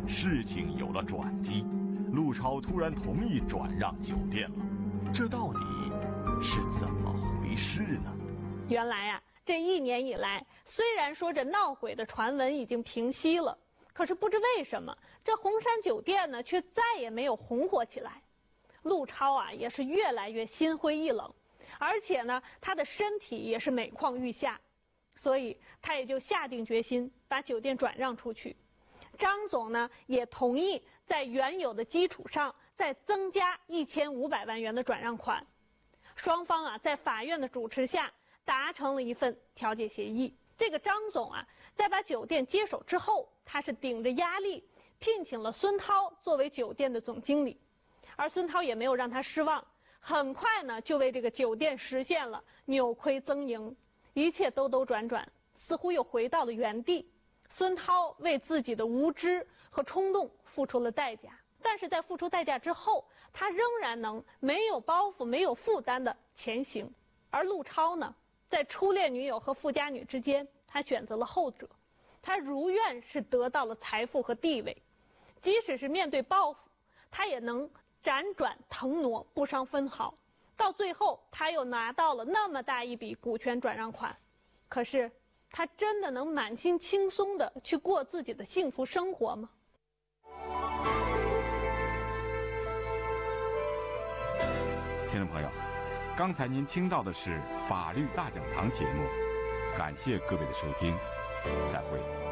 事情有了转机，陆超突然同意转让酒店了，这到底是怎么回事呢？ 原来啊，这1年以来，虽然说这闹鬼的传闻已经平息了，可是不知为什么，这红山酒店呢却再也没有红火起来。陆超啊也是越来越心灰意冷，而且呢他的身体也是每况愈下，所以他也就下定决心把酒店转让出去。张总呢也同意在原有的基础上再增加1500万元的转让款。双方啊在法院的主持下达成了一份调解协议。这个张总啊在把酒店接手之后，他是顶着压力聘请了孙涛作为酒店的总经理，而孙涛也没有让他失望，很快呢就为这个酒店实现了扭亏增盈，一切兜兜转转，似乎又回到了原地。孙涛为自己的无知和冲动付出了代价，但是在付出代价之后，他仍然能没有包袱没有负担的前行。而陆超呢，在初恋女友和富家女之间，他选择了后者，他如愿是得到了财富和地位，即使是面对报复，他也能辗转腾挪不伤分毫，到最后他又拿到了那么大一笔股权转让款。可是他真的能满心轻松的去过自己的幸福生活吗？ 听众朋友，刚才您听到的是法律大讲堂节目，感谢各位的收听，再会。